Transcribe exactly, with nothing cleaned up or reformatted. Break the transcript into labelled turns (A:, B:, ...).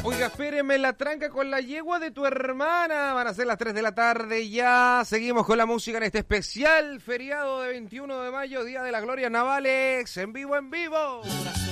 A: Oiga, espéreme la tranca con la yegua de tu hermana. Van a ser las tres de la tarde ya. Seguimos con la música en este especial feriado de veintiuno de mayo, Día de las Glorias Navales. En vivo, en vivo.